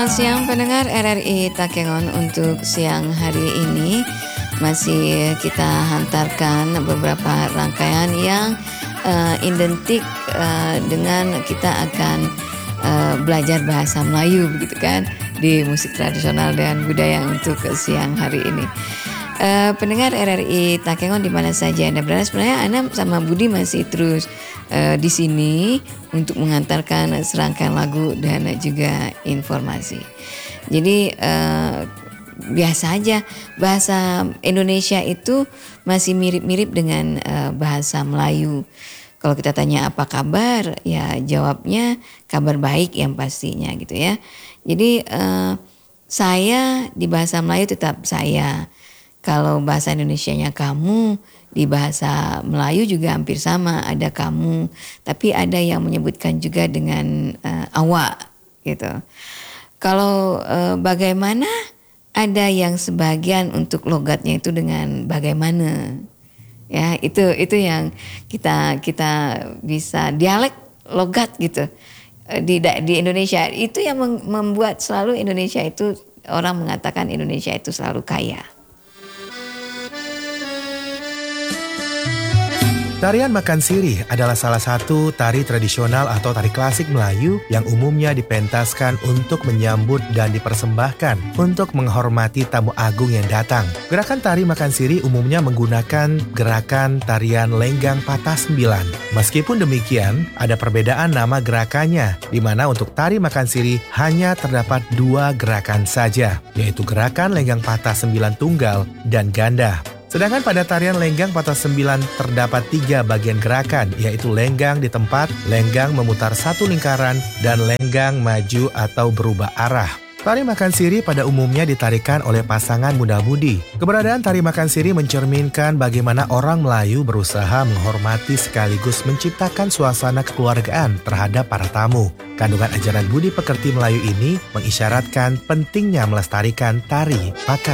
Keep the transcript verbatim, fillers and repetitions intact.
Selamat siang pendengar R R I Takengon. Untuk siang hari ini masih kita hantarkan beberapa rangkaian yang uh, identik uh, dengan kita akan uh, belajar bahasa Melayu begitu kan, di musik tradisional dan budaya untuk siang hari ini. Uh, pendengar R R I Takengon di mana saja Anda berada, sebenarnya Anda sama Budi masih terus uh, di sini untuk mengantarkan serangkaian lagu dan juga informasi. Jadi uh, biasa aja, bahasa Indonesia itu masih mirip-mirip dengan uh, bahasa Melayu. Kalau kita tanya apa kabar, ya jawabnya kabar baik yang pastinya gitu ya. Jadi uh, saya di bahasa Melayu tetap saya. Kalau bahasa Indonesianya kamu, di bahasa Melayu juga hampir sama, ada kamu. Tapi ada yang menyebutkan juga dengan uh, awak gitu. Kalau uh, bagaimana, ada yang sebagian untuk logatnya itu dengan bagaimana. Ya, itu itu yang kita kita bisa dialek logat gitu. Di di Indonesia itu yang membuat selalu Indonesia itu, orang mengatakan Indonesia itu selalu kaya. Tarian Makan Sirih adalah salah satu tari tradisional atau tari klasik Melayu yang umumnya dipentaskan untuk menyambut dan dipersembahkan untuk menghormati tamu agung yang datang. Gerakan tari Makan Sirih umumnya menggunakan gerakan tarian lenggang patah sembilan. Meskipun demikian, ada perbedaan nama gerakannya, di mana untuk tari Makan Sirih hanya terdapat dua gerakan saja, yaitu gerakan lenggang patah sembilan tunggal dan ganda. Sedangkan pada tarian lenggang patah sembilan terdapat tiga bagian gerakan, yaitu lenggang di tempat, lenggang memutar satu lingkaran, dan lenggang maju atau berubah arah. Tari Makan Sirih pada umumnya ditarikan oleh pasangan muda-mudi. Keberadaan tari Makan Sirih mencerminkan bagaimana orang Melayu berusaha menghormati sekaligus menciptakan suasana kekeluargaan terhadap para tamu. Kandungan ajaran budi pekerti Melayu ini mengisyaratkan pentingnya melestarikan tari Makan